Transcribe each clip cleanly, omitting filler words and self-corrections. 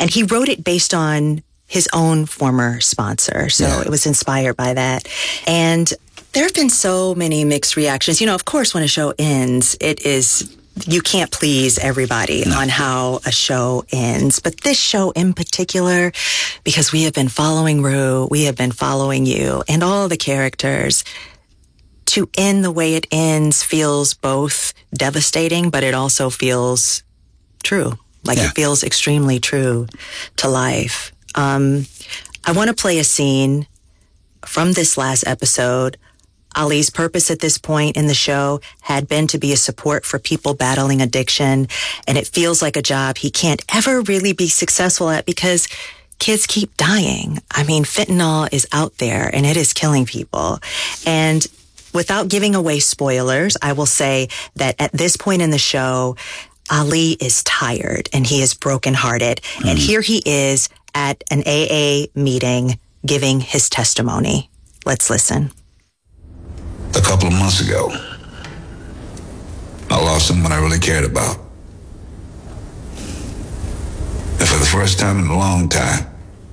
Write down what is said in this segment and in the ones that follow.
And he wrote it based on his own former sponsor. So Yeah. it was inspired by that. And there have been so many mixed reactions. You know, of course, when a show ends, you can't please everybody on how a show ends. But this show in particular, because we have been following Rue, we have been following you and all the characters, to end the way it ends feels both devastating, but it also feels true. Like it feels extremely true to life. I want to play a scene from this last episode. Ali's purpose at this point in the show had been to be a support for people battling addiction, and it feels like a job he can't ever really be successful at because kids keep dying. I mean, fentanyl is out there, and it is killing people. And without giving away spoilers, I will say that at this point in the show, Ali is tired, and he is brokenhearted. And here he is at an AA meeting giving his testimony. Let's listen. A couple of months ago, I lost someone I really cared about. And for the first time in a long time,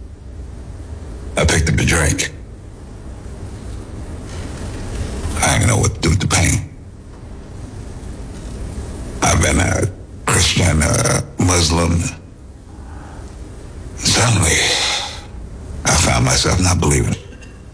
I picked up a drink. I didn't know what to do with the pain. I've been a Christian, Muslim. Suddenly, I found myself not believing it.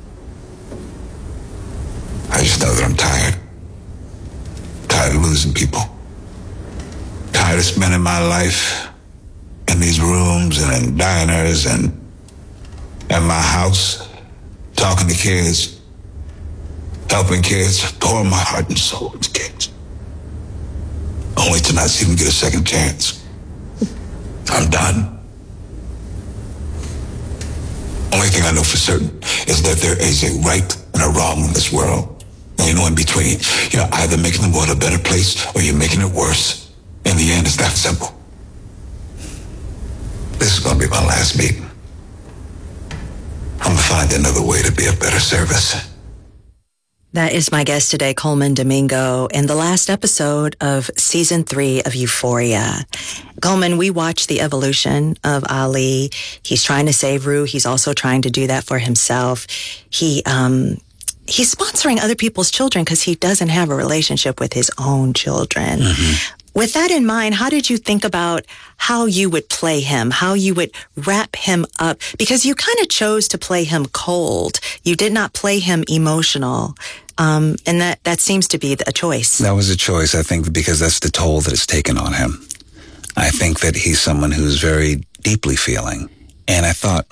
I just know that I'm tired. Tired of losing people. Tired of spending my life in these rooms and in diners and at my house, talking to kids, helping kids, pouring my heart and soul into kids. Only to not see them get a second chance. I'm done. Only thing I know for certain is that there is a right and a wrong in this world. And you know, in between, you're either making the world a better place or you're making it worse. In the end, it's that simple. This is going to be my last meeting. I'm going to find another way to be of better service. That is my guest today, Colman Domingo, in the last episode of season 3 of Euphoria. Colman, we watched the evolution of Ali. He's trying to save Rue. He's also trying to do that for himself. He's sponsoring other people's children because he doesn't have a relationship with his own children. With that in mind, how did you think about how you would play him, how you would wrap him up? Because you kind of chose to play him cold. You did not play him emotional. And that seems to be a choice. That was a choice, I think, because that's the toll that it's taken on him. I think that he's someone who's very deeply feeling. And I thought,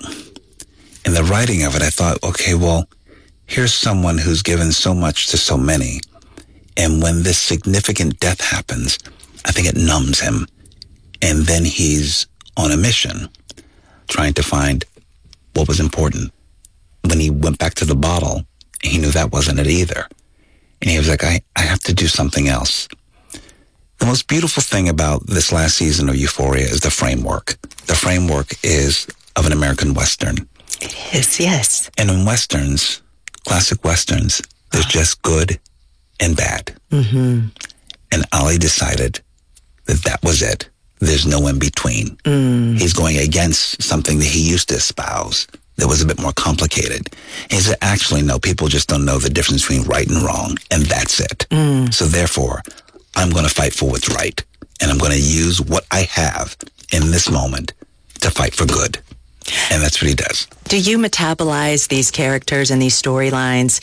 in the writing of it, I thought, okay, well, here's someone who's given so much to so many. And when this significant death happens, I think it numbs him. And then he's on a mission, trying to find what was important. When he went back to the bottle, he knew that wasn't it either. And he was like, I have to do something else. The most beautiful thing about this last season of Euphoria is the framework. The framework is of an American Western. It is, yes. And in Westerns, classic Westerns, there's just good and bad. And Ali decided that was it. There's no in between. He's going against something that he used to espouse that was a bit more complicated. He said, actually, no, people just don't know the difference between right and wrong, and that's it. So therefore, I'm going to fight for what's right, and I'm going to use what I have in this moment to fight for good. And that's what he does. Do you metabolize these characters and these storylines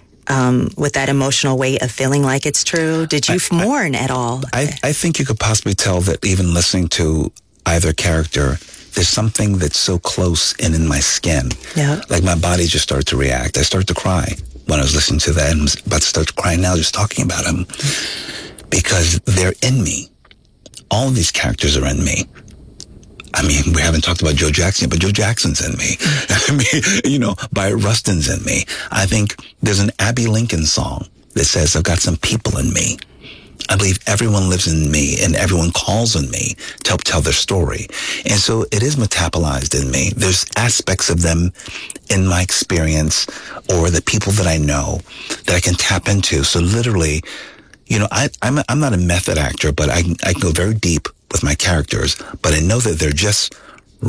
with that emotional weight of feeling like it's true? Did you mourn at all? I think you could possibly tell that even listening to either character, there's something that's so close and in my skin. Yeah. Like my body just started to react. I started to cry when I was listening to that, and I'm about to start to cry now just talking about him. Because they're in me. All of these characters are in me. I mean, we haven't talked about Joe Jackson, but Joe Jackson's in me. I mean, you know, Bayard Rustin's in me. I think there's an Abby Lincoln song that says, I've got some people in me. I believe everyone lives in me and everyone calls on me to help tell their story. And so it is metabolized in me. There's aspects of them in my experience or the people that I know that I can tap into. So literally, you know, I'm not a method actor, but I go very deep with my characters, but I know that they're just